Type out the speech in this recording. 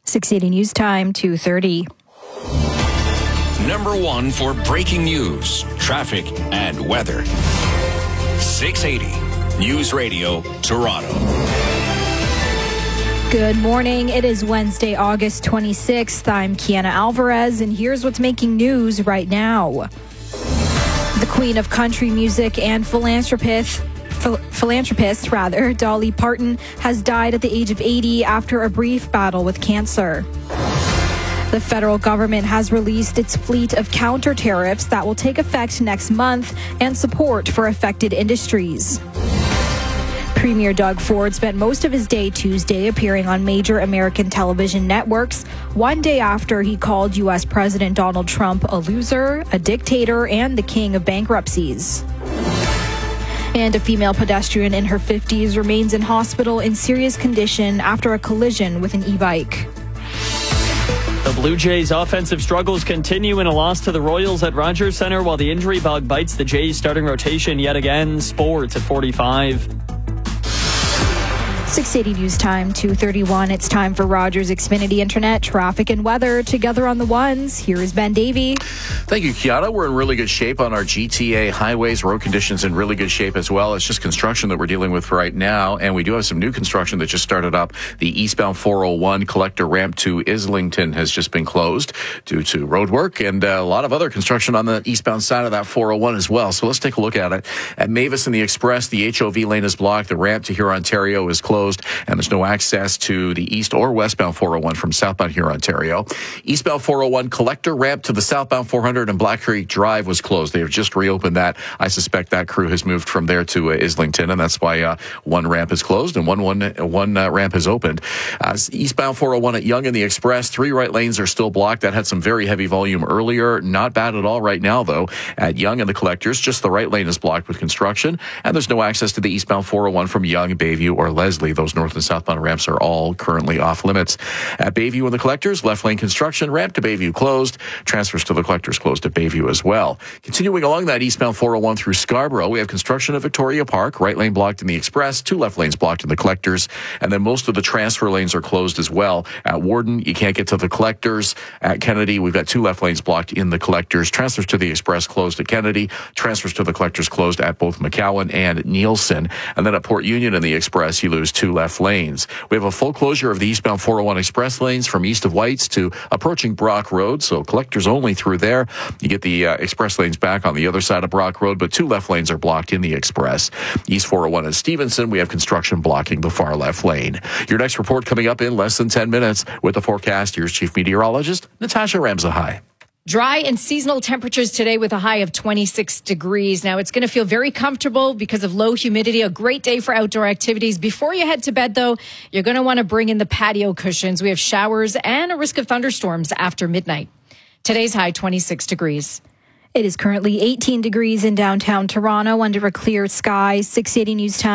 680 News Time, 2:30. Number one for breaking news, traffic, and weather. 680 News Radio, Toronto. Good morning. It is Wednesday, August 26th. I'm Kiana Alvarez, and here's what's making news right now. The queen of country music and philanthropist, Dolly Parton, has died at the age of 80 after a brief battle with cancer. The federal government has released its fleet of counter tariffs that will take effect next month and support for affected industries. Premier Doug Ford spent most of his day Tuesday appearing on major American television networks, one day after he called U.S. President Donald Trump a loser, a dictator, and the king of bankruptcies. And a female pedestrian in her 50s remains in hospital in serious condition after a collision with an e-bike. The Blue Jays' offensive struggles continue in a loss to the Royals at Rogers Centre while the injury bug bites the Jays' starting rotation yet again. Sports at 45. 680 News Time, 2:31. It's time for Rogers Xfinity Internet, traffic and weather together on the ones. Here is Ben Davey. Thank you, Kiana. We're in really good shape on our GTA highways. Road conditions in really good shape as well. It's just construction that we're dealing with right now, and we do have some new construction that just started up. The eastbound 401 collector ramp to Islington has just been closed due to road work, and a lot of other construction on the eastbound side of that 401 as well. So let's take a look at it. At Mavis and the Express, the HOV lane is blocked. The ramp to Huron, Ontario is closed, and there's no access to the east or westbound 401 from southbound Huron, Ontario. Eastbound 401 collector ramp to the southbound 400 and Black Creek Drive was closed. They have just reopened that. I suspect that crew has moved from there to Islington, and that's why one ramp is closed and one ramp is opened. Eastbound 401 at Yonge and the Express, 3 right lanes are still blocked. That had some very heavy volume earlier. Not bad at all right now, though. At Yonge and the Collectors, just the right lane is blocked with construction, and there's no access to the eastbound 401 from Yonge, Bayview, or Leslie. Those north and southbound ramps are all currently off limits. At Bayview and the Collectors, left lane construction, ramp to Bayview closed, transfers to the Collectors closed at Bayview as well. Continuing along that eastbound 401 through Scarborough, we have construction at Victoria Park, right lane blocked in the Express, 2 left lanes blocked in the Collectors, and then most of the transfer lanes are closed as well. At Warden, you can't get to the Collectors. At Kennedy, we've got 2 left lanes blocked in the Collectors. Transfers to the Express closed at Kennedy. Transfers to the Collectors closed at both McCowan and Nielsen. And then at Port Union and the Express, you lose 2 left lanes. We have a full closure of the eastbound 401 Express lanes from east of Whites to approaching Brock Road, so Collectors only through there. You get the Express lanes back on the other side of Brock Road, but 2 left lanes are blocked in the Express. East 401 at Stevenson, we have construction blocking the far left lane. Your next report coming up in less than 10 minutes. With the forecast, here's Chief Meteorologist Natasha Ramsahai. Dry and seasonal temperatures today with a high of 26 degrees. Now, it's going to feel very comfortable because of low humidity. A great day for outdoor activities. Before you head to bed, though, you're going to want to bring in the patio cushions. We have showers and a risk of thunderstorms after midnight. Today's high, 26 degrees. It is currently 18 degrees in downtown Toronto under a clear sky. 680 News Time.